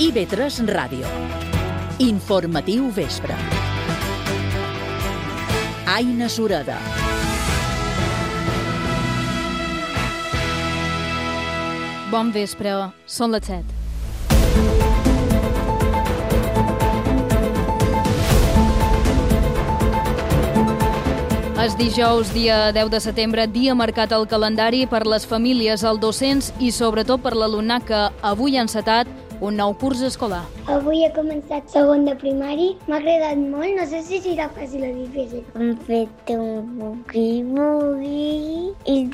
IB3 Ràdio. Informatiu vespre. Aina Sureda. Bon vespre, són les 7. És dijous, dia 10 de setembre, dia marcat al calendari per les famílies, el docents i sobretot per l'alumnat que avui ha encetat un nou curs escolar. Avui he començat segon de primari, m'ha agradat molt, no sé si serà fàcil o difícil. Hem fet un bugui-bugui i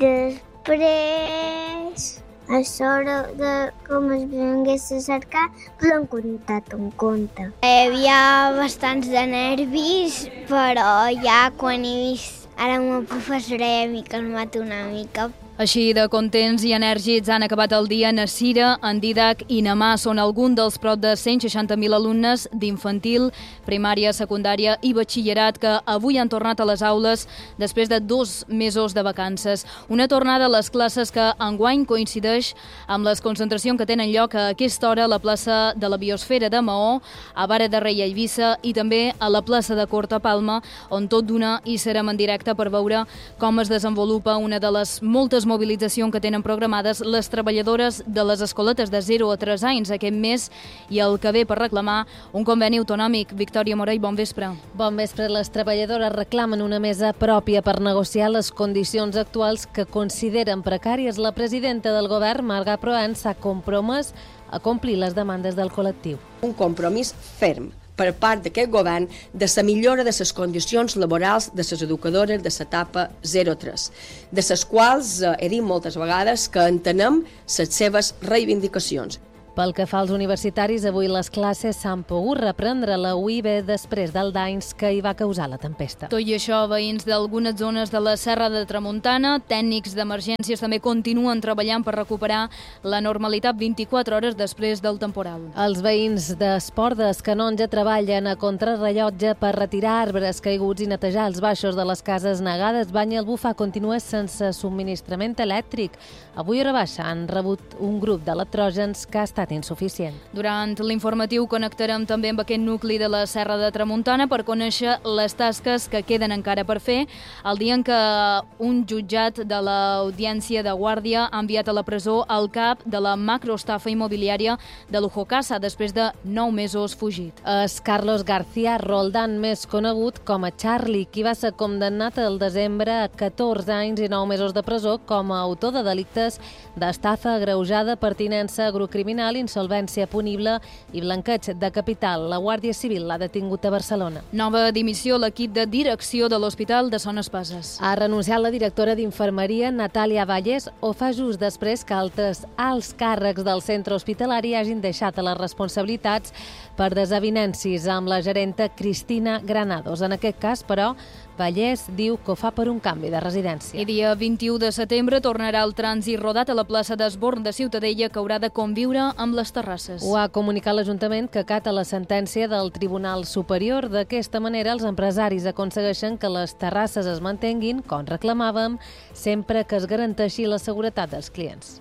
després a sobre de com es vingués a cercar, l'hem contat un conte. Hi havia bastants de nervis, però ja quan he vist ara una professora i a mi calmat una mica. Així de contents i enèrgics han acabat el dia Nasira, en Didac i Namà. Són alguns dels prop de 160.000 alumnes d'infantil, primària, secundària i batxillerat que avui han tornat a les aules després de 2 mesos de vacances. Una tornada a les classes que enguany coincideix amb les concentracions que tenen lloc a aquesta hora a la plaça de la Biosfera de Maó, a Vara de Rei a Eivissa i també a la plaça de Corta Palma, on tot d'una hi serem en directe per veure com es desenvolupa una de les moltes mobilitzacions que tenen programades les treballadores de les escoletes de 0 a 3 anys aquest mes i el que ve per reclamar un conveni autonòmic. Victòria Morell, bon vespre. Bon vespre. Les treballadores reclamen una mesa pròpia per negociar les condicions actuals que consideren precàries. La presidenta del govern, Marga Proan, s'ha compromès a complir les demandes del col·lectiu. Un compromís ferm per part d'aquest govern de la millora de les condicions laborals de les educadores de l'etapa 0-3, de les quals he dit moltes vegades que entenem les seves reivindicacions. Pel que fa als universitaris, avui les classes s'han pogut reprendre la UIB després del danys que hi va causar la tempesta. Tot i això, veïns d'algunes zones de la Serra de Tramuntana, tècnics d'emergències també continuen treballant per recuperar la normalitat 24 hores després del temporal. Els veïns d'Esportes Canonja treballen a contrarrellotge per retirar arbres caiguts i netejar els baixos de les cases negades. Banyalbufar continua sense subministrament elèctric. Avui a hora baixa han rebut un grup d'electrògens que ha estat insuficient. Durant l'informatiu connectarem també amb aquest nucli de la Serra de Tramuntana per conèixer les tasques que queden encara per fer el dia en què un jutjat de l'Audiència de Guàrdia ha enviat a la presó el cap de la macroestafa immobiliària de Lujo Casa després de 9 mesos fugit. És Carlos García Roldán, més conegut com a Charlie, qui va ser condemnat el desembre a 14 anys i 9 mesos de presó com a autor de delictes d'estafa agreujada, pertinença a grup criminal, insolvència punible i blanqueig de capital. La Guàrdia Civil l'ha detingut a Barcelona. Nova dimissió a l'equip de direcció de l'Hospital de Son Espases. Ha renunciat la directora d'Infermeria, Natàlia Valles, ho fa just després que altres alts càrrecs del centre hospitalari hagin deixat a les responsabilitats per desavinencis amb la gerenta Cristina Granados. En aquest cas, però, Vallès diu que ho fa per un canvi de residència. I dia 21 de setembre tornarà el trànsit rodat a la plaça d'Esborn de Ciutadella, que haurà de conviure amb les terrasses. Ho ha comunicat l'Ajuntament, que acata la sentència del Tribunal Superior. D'aquesta manera, els empresaris aconsegueixen que les terrasses es mantenguin, com reclamàvem, sempre que es garanteixi la seguretat dels clients.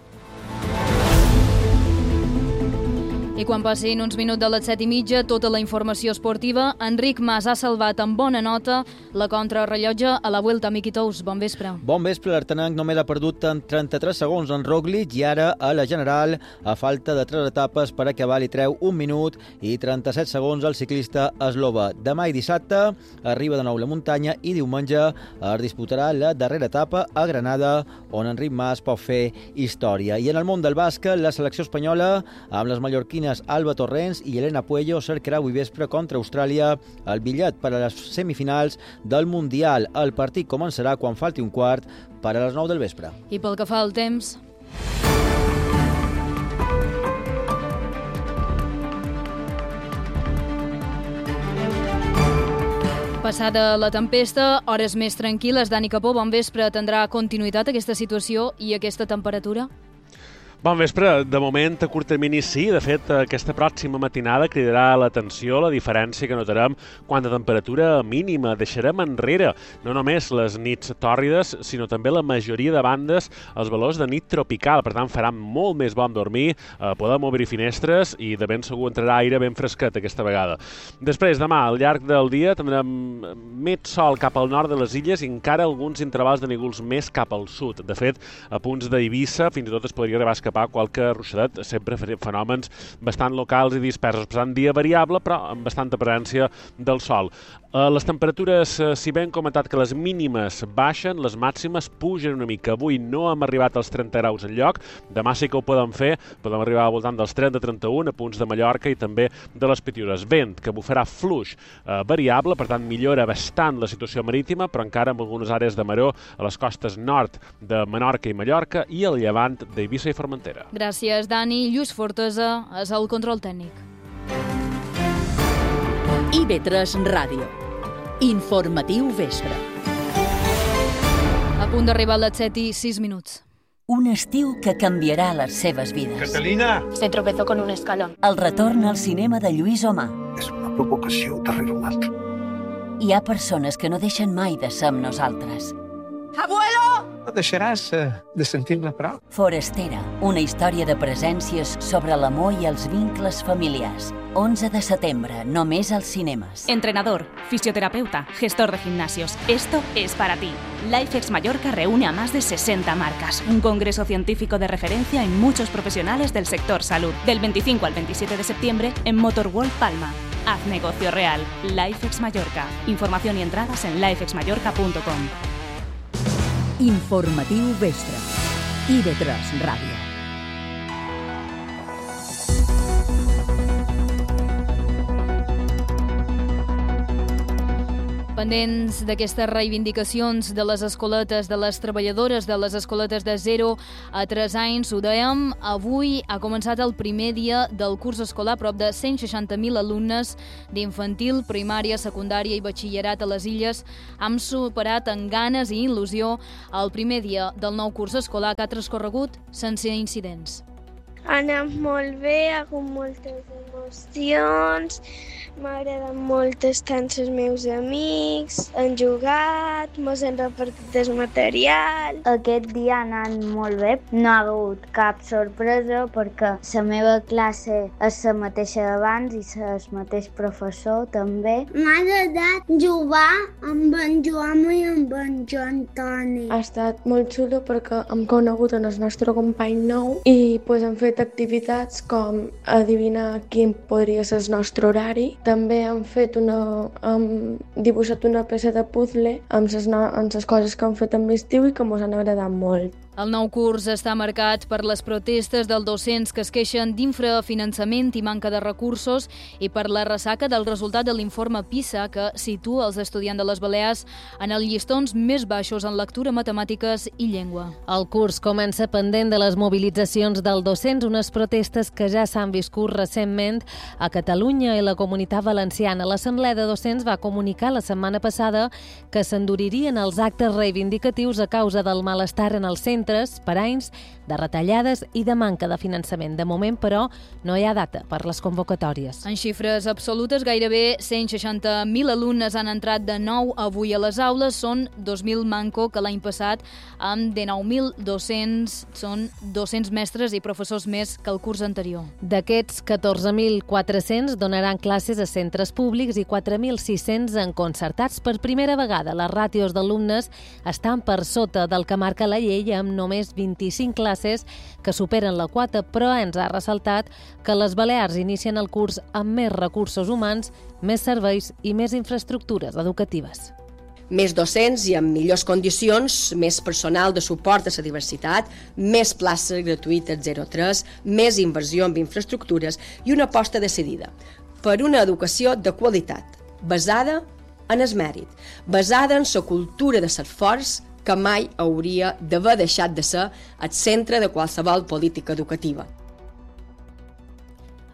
I quan passin uns minuts de les 7:30, tota la informació esportiva. Enric Mas ha salvat amb bona nota la contrarrellotge a la Vuelta a Miquitous. Bon vespre. Bon vespre. L'Artenanc només ha perdut en 33 segons en Roglic i ara a la General, a falta de 3 etapes per acabar, li treu 1 minut i 37 segons al ciclista eslova. Demà i dissabte arriba de nou la muntanya i diumenge es disputarà la darrera etapa a Granada, on Enric Mas pot fer història. I en el món del bàsquet, la selecció espanyola, amb les mallorquines Alba Torrents i Elena Puello, cercarà avui vespre contra Austràlia el bitllet per a les semifinals del Mundial. El partit començarà quan falti un quart per a les 9 del vespre. I pel que fa al temps... Passada la tempesta, hores més tranquil·les. Dani Capó, bon vespre. Tindrà continuïtat aquesta situació i aquesta temperatura? Bon vespre. De moment, a curt termini sí. De fet, aquesta pròxima matinada cridarà l'atenció la diferència que notarem quant a temperatura mínima. Deixarem enrere no només les nits tòrrides, sinó també la majoria de bandes els valors de nit tropical. Per tant, farà molt més bon dormir, podem obrir finestres i de ben segur entrarà aire ben fresquet aquesta vegada. Després, demà, al llarg del dia, tindrem mig sol cap al nord de les illes i encara alguns intervals de núvols més cap al sud. De fet, a punts d'Eivissa fins i tot es podria arribar a escapar qualque ruixadet, sempre fenòmens bastant locals i dispersos. Per tant, dia variable, però amb bastanta presència del sol. Les temperatures, si bé hem comentat que les mínimes baixen, les màximes pugen una mica. Avui no hem arribat als 30 graus enlloc, demà sí que ho podem fer, podem arribar al voltant dels 30-31 a punts de Mallorca i també de les Pitiüses. Vent que bufarà fluix variable, per tant millora bastant la situació marítima, però encara amb algunes àrees de maró a les costes nord de Menorca i Mallorca i al llevant d'Eivissa i Formentera. Gràcies, Dani. Lluís Fortesa és el control tècnic. IB3 Ràdio. Informatiu vespre. A punt d'arribar a les 7:06. Un estiu que canviarà les seves vides. Catalina! Se tropezó con un escalón. El retorn al cinema de Lluís Omar. És una provocació darrere una altra. Hi ha persones que no deixen mai de ser amb nosaltres. Abuelo! No deixaràs de sentir-me prou. Forastera, una història de presències sobre l'amor i els vincles familiars. 11 de setembre, només als cinemes. Entrenador, fisioterapeuta, gestor de gimnasios. Esto es para ti. LifeX Mallorca reúne a más de 60 marcas. Un congreso científico de referencia en muchos profesionales del sector salud. Del 25 al 27 de septiembre en Motorworld Palma. Haz negocio real. LifeX Mallorca. Información y entradas en lifexmallorca.com. Informatiu vespre. IB3 Ràdio. Pendents d'aquestes reivindicacions de les escoletes, de les treballadores de les escoletes de 0 a 3 anys, ho dèiem, avui ha començat el primer dia del curs escolar. Prop de 160.000 alumnes d'infantil, primària, secundària i batxillerat a les Illes han superat amb ganes i il·lusió el primer dia del nou curs escolar que ha transcorregut sense incidents. Ha anat molt bé, ha hagut moltes emocions, m'agraden molt estar amb els meus amics, han jugat, mos han repartit el material. Aquest dia ha anat molt bé, no ha hagut cap sorpresa perquè la meva classe és la mateixa d'abans i el mateix professor també. M'ha agradat jugar amb en Joan i amb en Joan Toni. Ha estat molt xulo perquè hem conegut el nostre company nou i hem fet activitats com adivinar quin podria ser el nostre horari. També hem dibuixat una peça de puzzle amb les coses que hem fet en l'estiu i que ens han agradat molt. El nou curs està marcat per les protestes dels docents que es queixen d'infrafinançament i manca de recursos i per la ressaca del resultat de l'informe PISA que situa els estudiants de les Balears en els llistons més baixos en lectura, matemàtiques i llengua. El curs comença pendent de les mobilitzacions dels docents, unes protestes que ja s'han viscut recentment a Catalunya i la Comunitat Valenciana. L'Assemblea de Docents va comunicar la setmana passada que s'enduririen els actes reivindicatius a causa del malestar en els centres per anys de retallades i de manca de finançament. De moment, però, no hi ha data per les convocatòries. En xifres absolutes, gairebé 160.000 alumnes han entrat de nou avui a les aules. Són 2.000 manco que l'any passat, amb 19.200, són 200 mestres i professors més que el curs anterior. D'aquests, 14.400 donaran classes a centres públics i 4.600 en concertats. Per primera vegada, les ràtios d'alumnes estan per sota del que marca la llei, amb només 25 classes que superen la quota, però ens ha ressaltat que les Balears inicien el curs amb més recursos humans, més serveis i més infraestructures educatives. Més docents i amb millors condicions, més personal de suport a la diversitat, més places gratuïtes 0-3, més inversió en infraestructures i una aposta decidida per una educació de qualitat, basada en el mèrit, basada en la cultura de l'esforç que mai hauria d'haver deixat de ser el centre de qualsevol política educativa.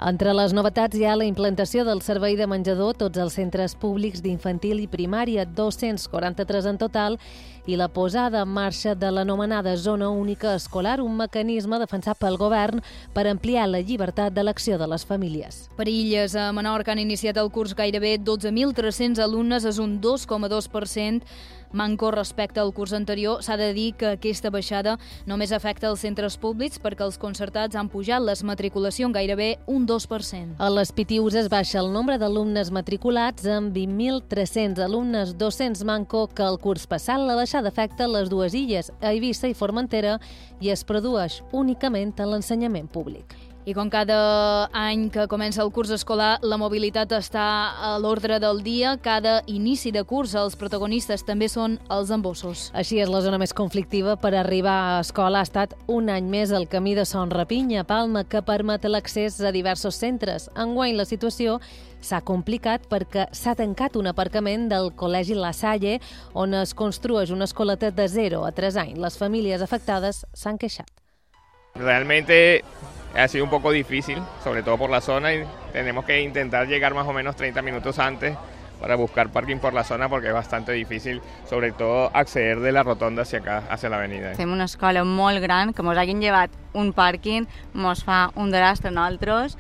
Entre les novetats hi ha la implantació del servei de menjador a tots els centres públics d'infantil i primària, 243 en total, i la posada en marxa de l'anomenada Zona Única Escolar, un mecanisme defensat pel govern per ampliar la llibertat d'elecció de les famílies. Per Illes, a Menorca han iniciat el curs gairebé 12.300 alumnes, és un 2,2%, manco respecte al curs anterior. S'ha de dir que aquesta baixada només afecta els centres públics perquè els concertats han pujat les matriculacions gairebé un 2%. A les PTUs es baixa el nombre d'alumnes matriculats amb 20.300 alumnes, 200 manco que el curs passat. La baixada afecta les dues illes, Eivissa i Formentera, i es produeix únicament a l'ensenyament públic. I com cada any que comença el curs escolar, la mobilitat està a l'ordre del dia. Cada inici de curs, els protagonistes també són els embossos. Així és, la zona més conflictiva per arribar a escola ha estat un any més el camí de Son Rapinya a Palma, que permet l'accés a diversos centres. Enguany la situació s'ha complicat perquè s'ha tancat un aparcament del Col·legi La Salle, on es construeix una escoleta de 0 a 3 anys. Les famílies afectades s'han queixat. Realmente ha sido un poco difícil, sobre todo por la zona, y tenemos que intentar llegar más o menos 30 minutos antes para buscar parking por la zona porque es bastante difícil, sobre todo acceder de la rotonda hacia acá, hacia la avenida. Fem una escola molt gran, que mos hagin llevat un pàrquing mos fa un drastre a nosaltres,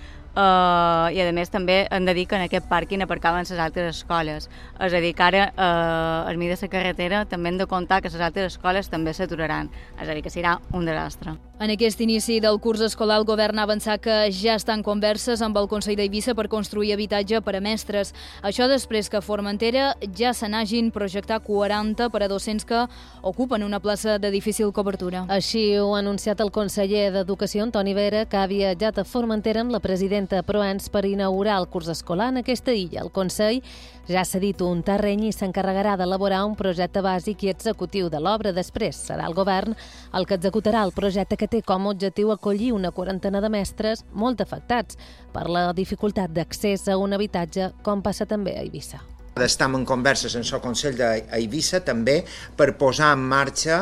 i a més també hem de dir que en aquest pàrquing aparcaven les altres escoles. És a dir, que ara al mig de la carretera també hem de comptar que les altres escoles també s'aturaran. És a dir, que serà un desastre. En aquest inici del curs escolar, el govern ha avançat que ja estan converses amb el Consell d'Eivissa per construir habitatge per a mestres. Això després que a Formentera ja se n'hagin projectat 40 per a docents que ocupen una plaça de difícil cobertura. Així ho ha anunciat el conseller d'Educació, Antoni Vera, que ha viatjat a Formentera amb la presidenta Proens per inaugurar el curs escolar en aquesta illa. El Consell ja ha cedit un terreny i s'encarregarà d'elaborar un projecte bàsic i executiu de l'obra. Després serà el govern el que executarà el projecte, que té com a objectiu acollir una quarantena de mestres molt afectats per la dificultat d'accés a un habitatge, com passa també a Eivissa. Estem en converses amb el Consell d'Eivissa també per posar en marxa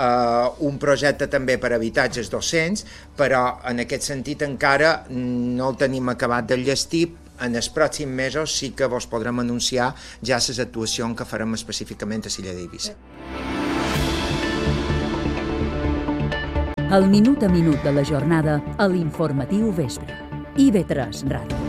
un projecte també per a habitatges docents, però en aquest sentit encara no el tenim acabat d'enllestir. En els pròxims mesos sí que vos podrem anunciar ja les actuacions que farem específicament a l'illa d'Eivissa. El minut a minut de la jornada a l'Informatiu Vespre. IB3 Ràdio.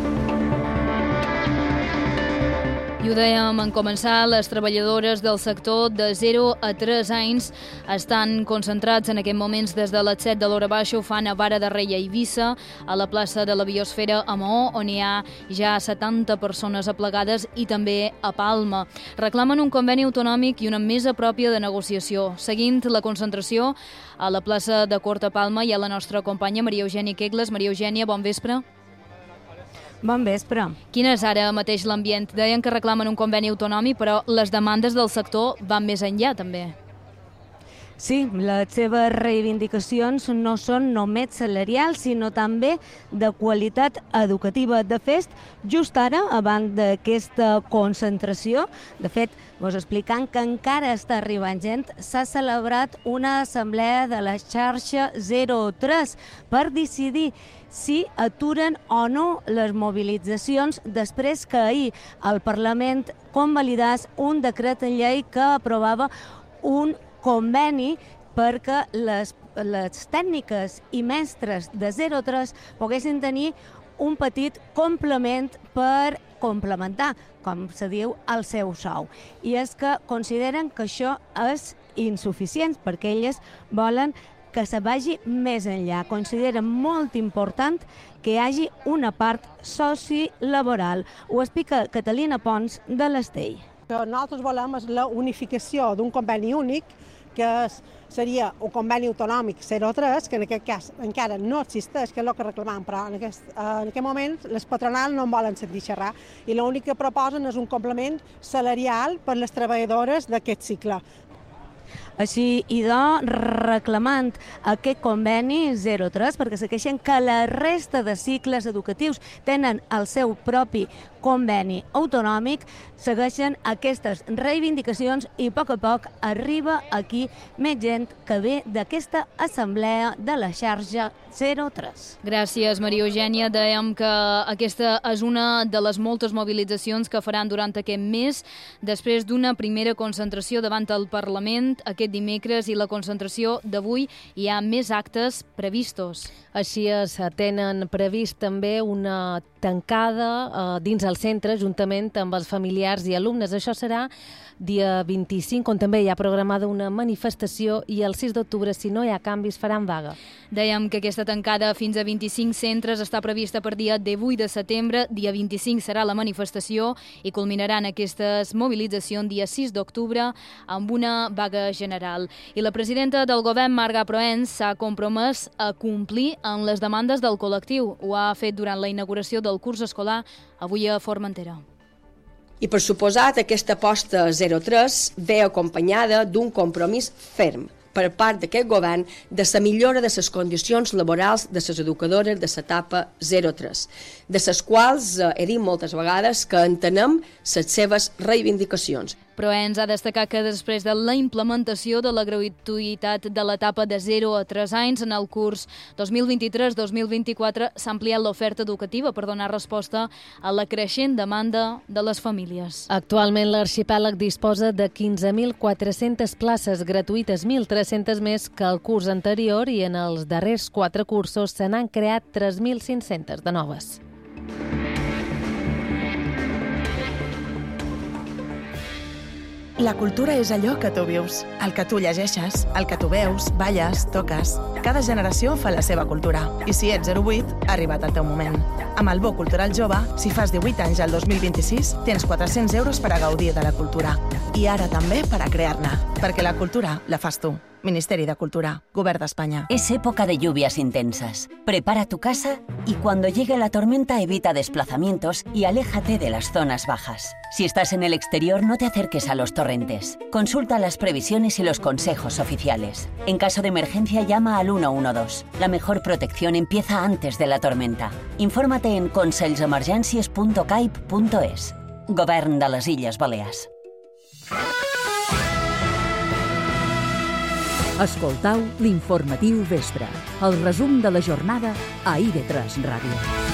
I ho dèiem en començar, les treballadores del sector de 0 a 3 anys estan concentrats en aquests moments des de les 7 de l'hora baixa. Ho fan a Vara de Rei, a Eivissa, a la plaça de la Biosfera a Maó, on hi ha ja 70 persones aplegades, i també a Palma. Reclamen un conveni autonòmic i una mesa pròpia de negociació. Seguint la concentració, a la plaça de Cort a Palma hi ha la nostra companya Maria Eugènia Quegles. Maria Eugènia, bon vespre. Bon vespre. Quin és ara mateix l'ambient? Deien que reclamen un conveni autonòmic, però les demandes del sector van més enllà, també. Sí, les seves reivindicacions no són només salarials, sinó també de qualitat educativa. De fet, just ara, abans d'aquesta concentració, de fet, vos explicant que encara està arribant gent, s'ha celebrat una assemblea de la xarxa 03 per decidir si aturen o no les mobilitzacions després que ahir el Parlament convalidés un decret en llei que aprovava un conveni perquè les tècniques i mestres de 03 poguessin tenir un petit complement per complementar, com se diu, el seu sou. I és que consideren que això és insuficient perquè elles volen que se vagi més enllà. Consideren molt important que hi hagi una part sociolaboral. Ho explica Catalina Pons de l'Estell. El que nosaltres volem és la unificació d'un conveni únic, que seria un conveni autonòmic 03, que en aquest cas encara no existeix, que és el que reclamem, però en aquest moment les patronals no en volen sentir xerrar i l'únic que proposen és un complement salarial per les treballadores d'aquest cicle. Així i reclamant aquest conveni 03 perquè se queixen que la resta de cicles educatius tenen el seu propi conveni autonòmic, segueixen aquestes reivindicacions i a poc arriba aquí més gent que ve d'aquesta assemblea de la xarxa 03. Gràcies, Maria Eugènia. Dèiem que aquesta és una de les moltes mobilitzacions que faran durant aquest mes, després d'una primera concentració davant el Parlament aquest dimecres i la concentració d'avui hi ha més actes previstos. Així es tenen previst també una tancada dins el centre juntament amb els familiars i alumnes. Això serà dia 25, on també hi ha programada una manifestació i el 6 d'octubre, si no hi ha canvis, faran vaga. Dèiem que aquesta tancada fins a 25 centres està prevista per dia 18 de setembre. Dia 25 serà la manifestació i culminaran aquestes mobilitzacions dia 6 d'octubre amb una vaga general. I la presidenta del govern, Marga Proens, s'ha compromès a complir amb les demandes del col·lectiu. Ho ha fet durant la inauguració del curs escolar avui a Formentera. I, per suposat, aquesta aposta 03 ve acompanyada d'un compromís ferm per part d'aquest govern de la millora de les condicions laborals de les educadores de l'etapa 03, de les quals he dit moltes vegades que entenem les seves reivindicacions. Proens ha destacat que després de la implementació de la gratuïtat de l'etapa de 0 a 3 anys en el curs 2023-2024 s'ha ampliat l'oferta educativa per donar resposta a la creixent demanda de les famílies. Actualment l'arxipèlag disposa de 15.400 places gratuïtes, 1.300 més que el curs anterior, i en els darrers 4 cursos se n'han creat 3.500 de noves. La cultura és allò que tu vius, el que tu llegeixes, el que tu veus, balles, toques. Cada generació fa la seva cultura. I si ets 08, ha arribat el teu moment. Amb el Bo Cultural Jove, si fas 18 anys al 2026, tens 400 euros per a gaudir de la cultura. I ara també per a crear-ne, perquè la cultura la fas tu. Ministerio de Cultura, Gobierno de España. Es época de lluvias intensas. Prepara tu casa y cuando llegue la tormenta evita desplazamientos y aléjate de las zonas bajas. Si estás en el exterior, no te acerques a los torrentes. Consulta las previsiones y los consejos oficiales. En caso de emergencia, llama al 112. La mejor protección empieza antes de la tormenta. Infórmate en consells.caip.es. Govern de les Illes Balears. Escoltau l'informatiu vespre, el resum de la jornada a IB3 Ràdio.